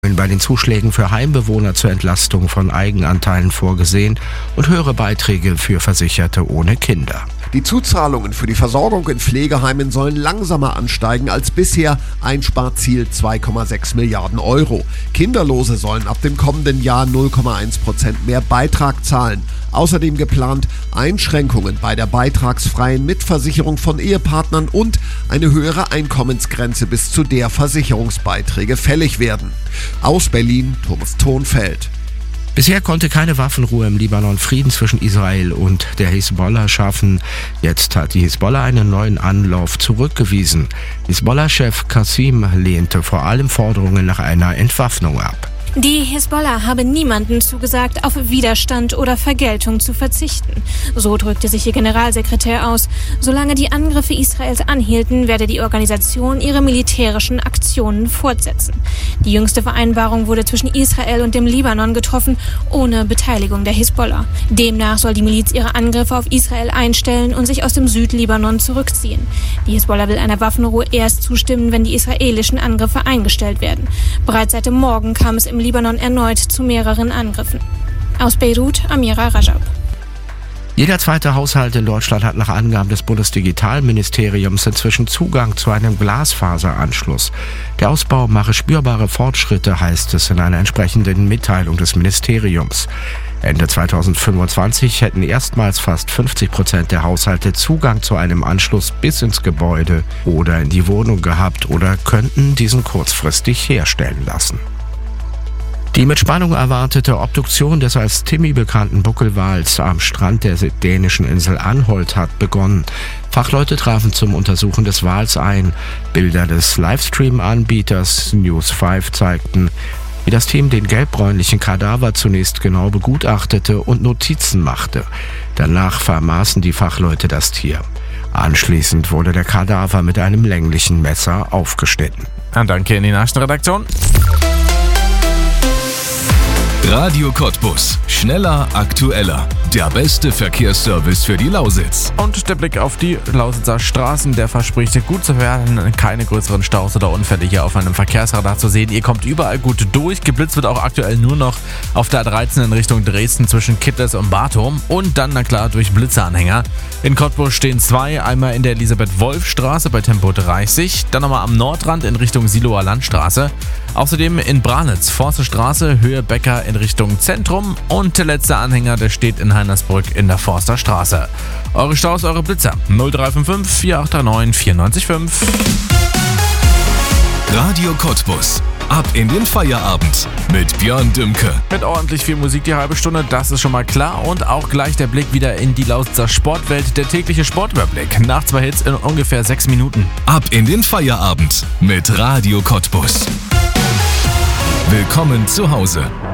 bei den Zuschlägen für Heimbewohner zur Entlastung von Eigenanteilen vorgesehen und höhere Beiträge für Versicherte ohne Kinder. Die Zuzahlungen für die Versorgung in Pflegeheimen sollen langsamer ansteigen als bisher. Einsparziel 2,6 Milliarden Euro. Kinderlose sollen ab dem kommenden Jahr 0,1% mehr Beitrag zahlen. Außerdem geplant Einschränkungen bei der beitragsfreien Mitversicherung von Ehepartnern und eine höhere Einkommensgrenze, bis zu der Versicherungsbeiträge fällig werden. Aus Berlin, Thomas Thonfeld. Bisher konnte keine Waffenruhe im Libanon Frieden zwischen Israel und der Hisbollah schaffen. Jetzt hat die Hisbollah einen neuen Anlauf zurückgewiesen. Hisbollah-Chef Qassim lehnte vor allem Forderungen nach einer Entwaffnung ab. Die Hisbollah habe niemandem zugesagt, auf Widerstand oder Vergeltung zu verzichten. So drückte sich ihr Generalsekretär aus. Solange die Angriffe Israels anhielten, werde die Organisation ihre militärischen Aktionen fortsetzen. Die jüngste Vereinbarung wurde zwischen Israel und dem Libanon getroffen, ohne Beteiligung der Hisbollah. Demnach soll die Miliz ihre Angriffe auf Israel einstellen und sich aus dem Südlibanon zurückziehen. Die Hisbollah will einer Waffenruhe erst zustimmen, wenn die israelischen Angriffe eingestellt werden. Bereits seit dem Morgen kam es im Libanon erneut zu mehreren Angriffen. Aus Beirut, Amira Rajab. Jeder zweite Haushalt in Deutschland hat nach Angaben des Bundesdigitalministeriums inzwischen Zugang zu einem Glasfaseranschluss. Der Ausbau mache spürbare Fortschritte, heißt es in einer entsprechenden Mitteilung des Ministeriums. Ende 2025 hätten erstmals fast 50% der Haushalte Zugang zu einem Anschluss bis ins Gebäude oder in die Wohnung gehabt oder könnten diesen kurzfristig herstellen lassen. Die mit Spannung erwartete Obduktion des als Timmy bekannten Buckelwals am Strand der dänischen Insel Anholt hat begonnen. Fachleute trafen zum Untersuchen des Wals ein. Bilder des Livestream-Anbieters News5 zeigten, wie das Team den gelbbräunlichen Kadaver zunächst genau begutachtete und Notizen machte. Danach vermaßen die Fachleute das Tier. Anschließend wurde der Kadaver mit einem länglichen Messer aufgeschnitten. Danke in die Nachrichtenredaktion. Radio Cottbus. Schneller, aktueller. Der beste Verkehrsservice für die Lausitz. Und der Blick auf die Lausitzer Straßen, der verspricht gut zu werden. Keine größeren Staus oder Unfälle hier auf einem Verkehrsradar zu sehen. Ihr kommt überall gut durch. Geblitzt wird auch aktuell nur noch auf der A13 in Richtung Dresden zwischen Kittlitz und Barthom. Und dann, na klar, durch Blitzeanhänger. In Cottbus stehen zwei. Einmal in der Elisabeth-Wolf-Straße bei Tempo 30. Dann nochmal am Nordrand in Richtung Siloer Landstraße. Außerdem in Branitz, Forste Straße, Höhe Becker in Richtung Zentrum. Und der letzte Anhänger, der steht in Heinersbrück in der Forster Straße. Eure Staus, eure Blitzer 0355 4839 94,5. Radio Cottbus. Ab in den Feierabend mit Björn Dümke. Mit ordentlich viel Musik die halbe Stunde, das ist schon mal klar. Und auch gleich der Blick wieder in die Lausitzer Sportwelt, der tägliche Sportüberblick. Nach 2 Hits in ungefähr 6 Minuten. Ab in den Feierabend mit Radio Cottbus. Willkommen zu Hause.